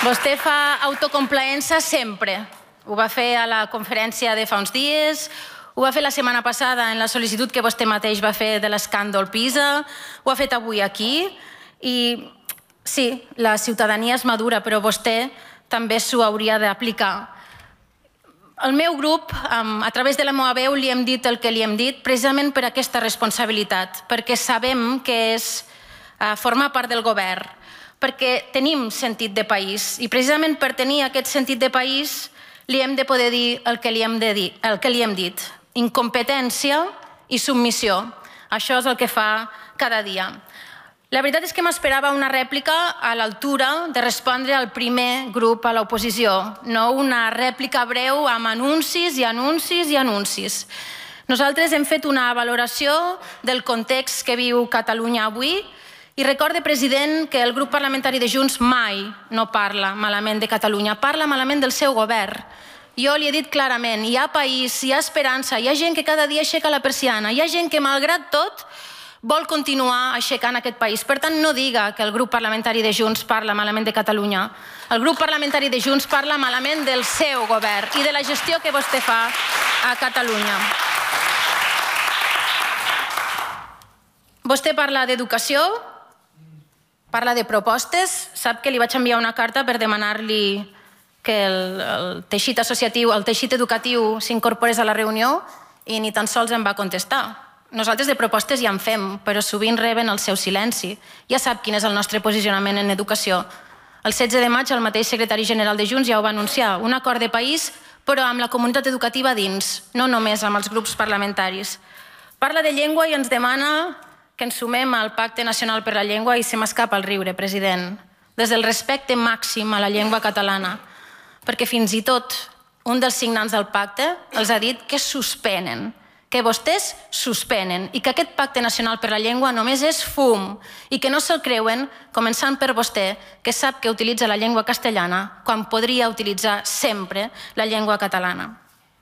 Vostè fa autocomplaença sempre. Ho va fer a la conferència de fa uns dies, ho va fer la setmana passada en la sol·licitud que vostè mateix va fer de l'escàndol PISA, ho ha fet avui aquí i sí, la ciutadania és madura, però vostè també s'ho hauria d'aplicar. El meu grup, a través de la meva veu, li hem dit el que li hem dit precisament per aquesta responsabilitat, perquè sabem que és formar part del govern, perquè tenim sentit de país i precisament per tenir aquest sentit de país li hem de poder dir el que li hem dit. Incompetència i submissió. Això és el que fa cada dia. La veritat és que m'esperava una rèplica a l'altura de respondre al primer grup a l'oposició, no una rèplica breu amb anuncis i anuncis i anuncis. Nosaltres hem fet una valoració del context que viu Catalunya avui i recorde, president, que el grup parlamentari de Junts mai no parla malament de Catalunya, parla malament del seu govern. Jo li he dit clarament, hi ha país, hi ha esperança, hi ha gent que cada dia aixeca la persiana, hi ha gent que, malgrat tot, vol continuar aixecant aquest país. Per tant, no diga que el grup parlamentari de Junts parla malament de Catalunya. El grup parlamentari de Junts parla malament del seu govern i de la gestió que vostè fa a Catalunya. Vostè parla d'educació, parla de propostes. Sap que li vaig enviar una carta per demanar-li que el teixit associatiu, el teixit educatiu s'incorporés a la reunió i ni tan sols em va contestar. Nosaltres de propostes ja en fem, però sovint reben el seu silenci. Ja sap quin és el nostre posicionament en educació. El 16 de maig el mateix secretari general de Junts ja ho va anunciar, un acord de país, però amb la comunitat educativa dins, no només amb els grups parlamentaris. Parla de llengua i ens demana que ens sumem al Pacte Nacional per la Llengua i se m'escapa el riure, president, des del respecte màxim a la llengua catalana, perquè fins i tot un dels signants del pacte els ha dit que suspenen, que vostès suspenen i que aquest Pacte Nacional per la Llengua només és fum i que no se'l creuen, començant per vostè, que sap que utilitza la llengua castellana quan podria utilitzar sempre la llengua catalana.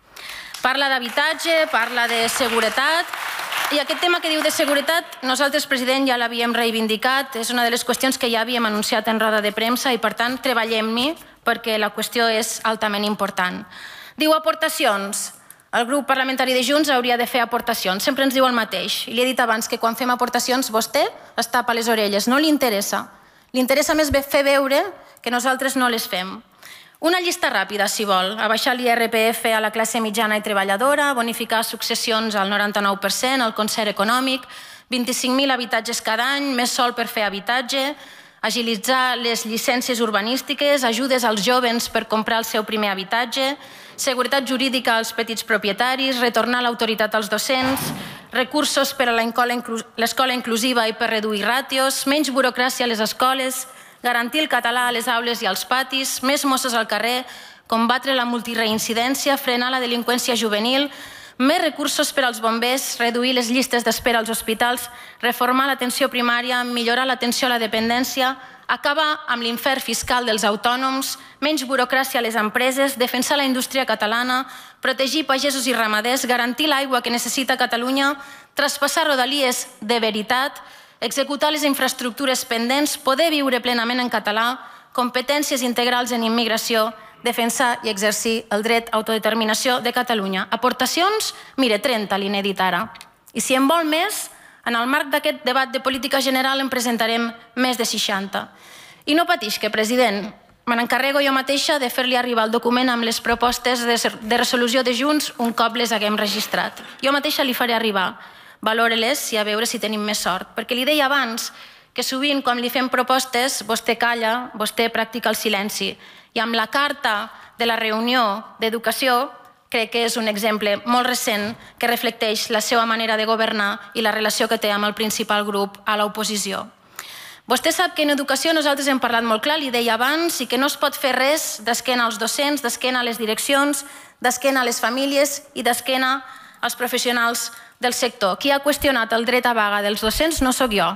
Parla d'habitatge, parla de seguretat i aquest tema que diu de seguretat nosaltres, president, ja l'havíem reivindicat, és una de les qüestions que ja havíem anunciat en roda de premsa i, per tant, treballem-hi perquè la qüestió és altament important. Diu aportacions. El grup parlamentari de Junts hauria de fer aportacions. Sempre ens diu el mateix. I li he dit abans que quan fem aportacions vostè es tapa les orelles. No li interessa. Li interessa més fer veure que nosaltres no les fem. Una llista ràpida, si vol. Abaixar l'IRPF a la classe mitjana i treballadora, bonificar successions al 99%, el concert econòmic, 25.000 habitatges cada any, més sòl per fer habitatge, agilitzar les llicències urbanístiques, ajudes als jovens per comprar el seu primer habitatge, seguretat jurídica als petits propietaris, retornar l'autoritat als docents, recursos per a l'escola inclusiva i per reduir ràtios, menys burocràcia a les escoles, garantir el català a les aules i als patis, més Mossos al carrer, combatre la multireincidència, frenar la delinqüència juvenil, més recursos per als bombers, reduir les llistes d'espera als hospitals, reformar l'atenció primària, millorar l'atenció a la dependència, acabar amb l'infern fiscal dels autònoms, menys burocràcia a les empreses, defensar la indústria catalana, protegir pagesos i ramaders, garantir l'aigua que necessita Catalunya, traspassar rodalies de veritat, executar les infraestructures pendents, poder viure plenament en català, competències integrals en immigració, defensar i exercir el dret a autodeterminació de Catalunya. Aportacions? Mire, 30 li n'he dit ara. I si en vol més, en el marc d'aquest debat de política general en presentarem més de 60. I no patisca, president. Me n'encarrego jo mateixa de fer-li arribar el document amb les propostes de resolució de Junts un cop les haguem registrat. Jo mateixa li faré arribar. Valore-les i a veure si tenim més sort. Perquè li deia abans que sovint quan li fem propostes vostè calla, vostè practica el silenci. I amb la carta de la reunió d'educació crec que és un exemple molt recent que reflecteix la seva manera de governar i la relació que té amb el principal grup a l'oposició. Vostè sap que en educació nosaltres hem parlat molt clar, li deia abans, i que no es pot fer res d'esquena als docents, d'esquena a les direccions, d'esquena a les famílies i d'esquena als professionals del sector. Qui ha qüestionat el dret a vaga dels docents no sóc jo.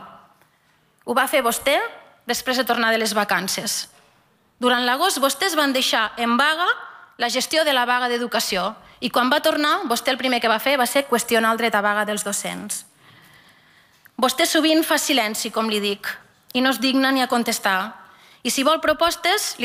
Ho va fer vostè després de tornar de les vacances. Durant l'agost vostès van deixar en vaga la gestió de la vaga d'educació i quan va tornar, vostè el primer que va fer va ser qüestionar el dret a vaga dels docents. Vostè sovint fa silenci, com li dic, i no es digna ni a contestar. I si vol propostes,